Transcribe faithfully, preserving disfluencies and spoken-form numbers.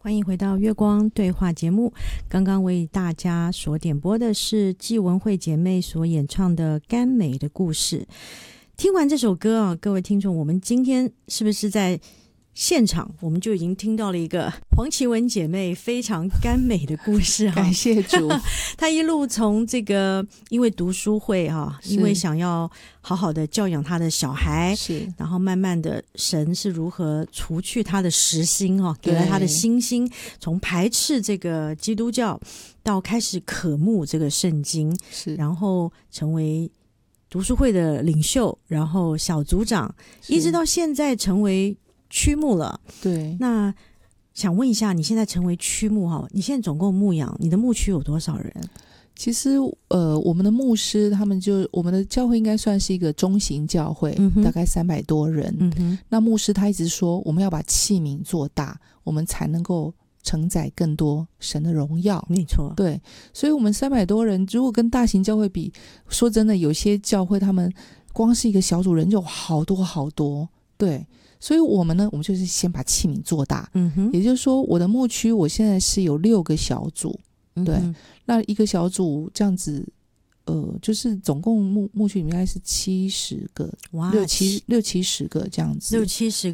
欢迎回到月光对话节目。刚刚为大家所点播的是纪文慧姐妹所演唱的《甘美的故事》。听完这首歌啊，各位听众，我们今天是不是在现场我们就已经听到了一个黄绮雯姐妹非常甘美的故事、啊、 感谢主。 她一路从这个因为读书会、啊、因为想要好好的教养她的小孩， 是然后慢慢的神是如何除去她的实心、啊、给了她的新心，从排斥这个基督教到开始渴慕这个圣经， 是然然后成为读书会的领袖，然后小组长，一直到现在成为区牧了。 对， 那想问一下，你现在成为区牧哈，你现在总共牧养你的牧区有多少人？ 其实呃，我们的牧师他们就我们的教会应该算是一个中型教会、嗯、大概三百多人、嗯、哼那牧师他一直说我们要把器皿做大，我们才能够承载更多神的荣耀。 没错， 对，所以我们三百多人如果跟大型教会比，说真的有些教会他们光是一个小组人就好多好多。对，所以我们呢我们就是先把器皿做大、嗯、哼也就是说我的牧区我现在是有六个小组。对、嗯、那一个小组这样子呃，就是总共牧牧区里面应该是七十个，哇，六七六七十个这样子， 六七十